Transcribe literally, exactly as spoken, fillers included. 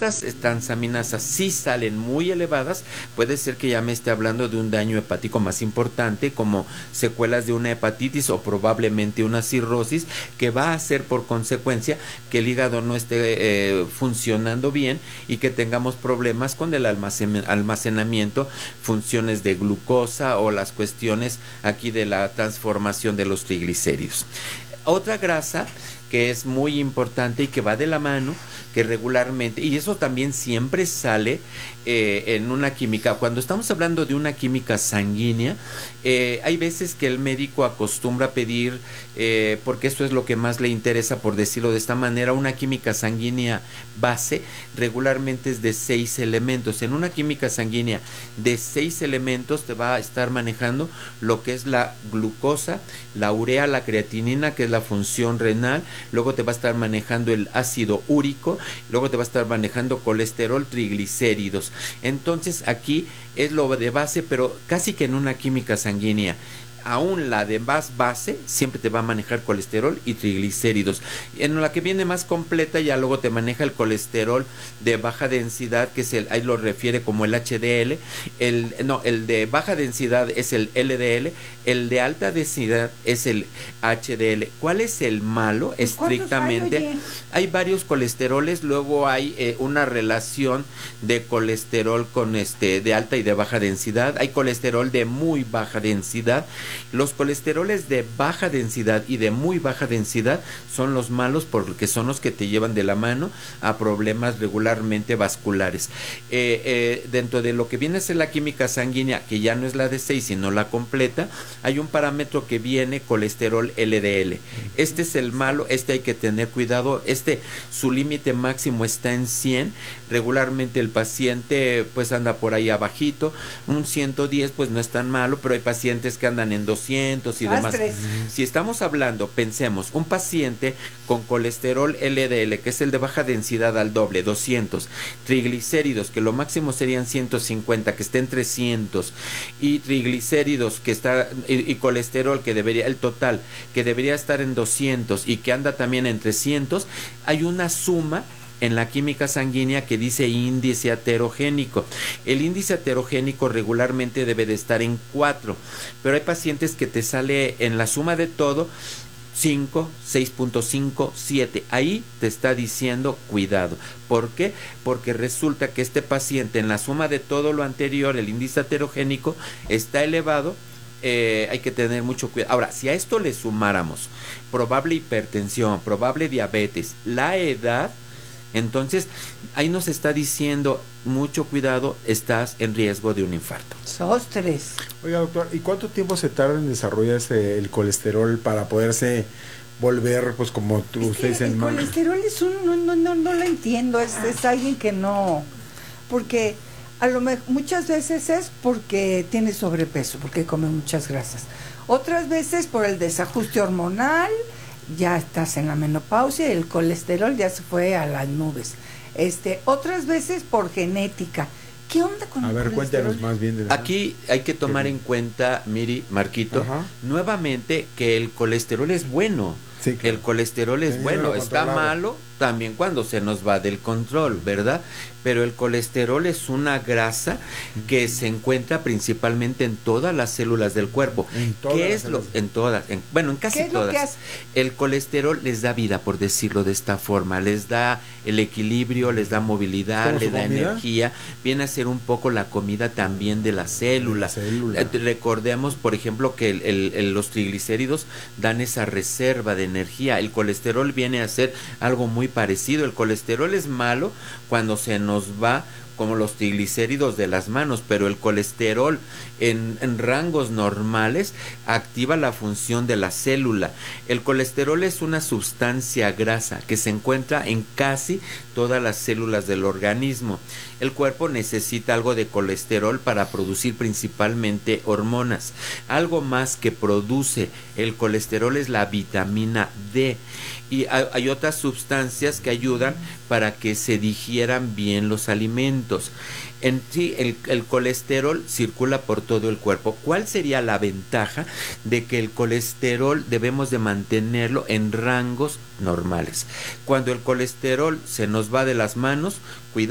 estas transaminasas sí salen muy elevadas, puede ser que ya me esté hablando de un daño hepático más importante, como secuelas de una hepatitis o probablemente una cirrosis, que va a hacer por consecuencia que el hígado no esté eh, funcionando bien y que tengamos problemas con el almacen almacenamiento, funciones de glucosa o las cuestiones aquí de la transformación de los triglicéridos. Otra grasa que es muy importante y que va de la mano, que regularmente, y eso también siempre sale eh, en una química, cuando estamos hablando de una química sanguínea, eh, hay veces que el médico acostumbra a pedir, eh, porque eso es lo que más le interesa, por decirlo de esta manera, una química sanguínea base, regularmente es de seis elementos. En una química sanguínea de seis elementos te va a estar manejando lo que es la glucosa, la urea, la creatinina, que es la función renal, luego te va a estar manejando el ácido úrico, luego te va a estar manejando colesterol, triglicéridos. Entonces aquí es lo de base, pero casi que en una química sanguínea, aún la de más base siempre te va a manejar colesterol y triglicéridos. En la que viene más completa ya luego te maneja el colesterol de baja densidad, que es el, ahí lo refiere como el H D L, el, no, el de baja densidad es el L D L, el de alta densidad es el H D L. ¿Cuál es el malo estrictamente? Hay, hay varios colesteroles, luego hay eh, una relación de colesterol con este de alta y de baja densidad, hay colesterol de muy baja densidad. Los colesteroles de baja densidad y de muy baja densidad son los malos, porque son los que te llevan de la mano a problemas regularmente vasculares. Eh, eh, dentro de lo que viene a ser la química sanguínea, que ya no es la de seis sino la completa, hay un parámetro que viene colesterol L D L. Este es el malo, este hay que tener cuidado, este su límite máximo está en cien, regularmente el paciente pues anda por ahí abajito, un ciento diez pues no es tan malo, pero hay pacientes que andan en doscientos y demás. Si estamos hablando, pensemos, un paciente con colesterol L D L, que es el de baja densidad al doble, doscientos, triglicéridos, que lo máximo serían ciento cincuenta, que está en trescientos, y triglicéridos que está y, y colesterol que debería, el total, que debería estar en doscientos y que anda también en trescientos, hay una suma en la química sanguínea que dice índice heterogénico. El índice heterogénico regularmente debe de estar en cuatro, pero hay pacientes que te sale en la suma de todo cinco, seis punto cinco, siete. Ahí te está diciendo cuidado. ¿Por qué? Porque resulta que este paciente en la suma de todo lo anterior, el índice heterogénico está elevado. Eh, hay que tener mucho cuidado. Ahora, si a esto le sumáramos probable hipertensión, probable diabetes, la edad, entonces ahí nos está diciendo mucho cuidado, estás en riesgo de un infarto. Sostres. Oiga, doctor, ¿y cuánto tiempo se tarda en desarrollarse el colesterol para poderse volver, pues como tú, es ustedes dicen? El man... colesterol es un, no, no, no, no lo entiendo, es, es alguien que no, porque a lo mejor muchas veces es porque tiene sobrepeso, porque come muchas grasas. Otras veces por el desajuste hormonal, ya estás en la menopausia y el colesterol ya se fue a las nubes. Este, otras veces por genética. ¿Qué onda con a el ver, colesterol? cuéntanos más bien de eso. Aquí hay que tomar en cuenta, Miri, Marquito, Ajá. nuevamente que el colesterol es bueno. Sí, claro. El colesterol es Tenerlo bueno, está controlado. malo también cuando se nos va del control, ¿verdad? Pero el colesterol es una grasa que se encuentra principalmente en todas las células del cuerpo. En todas ¿Qué las es lo células. en todas? En, bueno, en casi ¿Qué es lo todas. que hace? El colesterol les da vida, por decirlo de esta forma, les da el equilibrio, les da movilidad, ¿Cómo le su da comida? energía, viene a ser un poco la comida también de la célula. La célula. Eh, Recordemos, por ejemplo, que el, el, el, los triglicéridos dan esa reserva de energía. El colesterol viene a ser algo muy parecido. El colesterol es malo cuando se nos va como los triglicéridos de las manos, pero el colesterol en, en rangos normales activa la función de la célula. El colesterol es una sustancia grasa que se encuentra en casi todas las células del organismo. El cuerpo necesita algo de colesterol para producir principalmente hormonas. Algo más que produce el colesterol es la vitamina D. Y hay, hay otras sustancias que ayudan para que se digieran bien los alimentos. En sí, el, el colesterol circula por todo el cuerpo. ¿Cuál sería la ventaja de que el colesterol debemos de mantenerlo en rangos normales? Cuando el colesterol se nos va de las manos, cuidado.